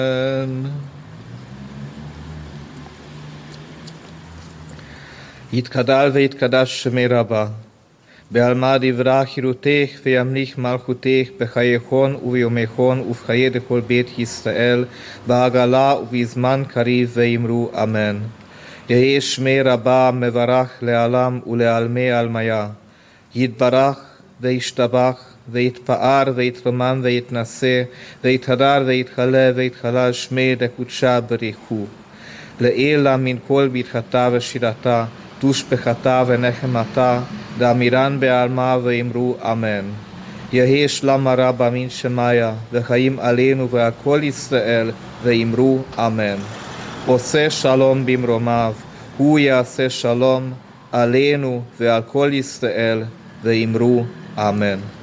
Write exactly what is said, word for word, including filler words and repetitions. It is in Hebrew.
יתגדל ויתקדש שמי רבה, בעלמא דברה חירותך וימליך מלכותך בחייכון וביומכון ובחיי דכל בית ישראל, בעגלה ובזמן קריב ואמרו אמן. יהי שמי רבה מברך לעלם ולעלמי עלמיה, יתברך וישתבח ויתפאר ויתרומם ויתנשא ויתהדר ויתחלה ויתחלל שמי דקודשה בריחו. לעילה מן כל בטחתה ושירתה, תושבחתה ונחמתה, דאמירן בעלמא ואמרו אמן. יהי שלמה רבה מן שמיה, וחיים עלינו ועל כל ישראל, ואמרו אמן. עושה שלום במרומיו, הוא יעשה שלום עלינו ועל כל ישראל, ואמרו אמן.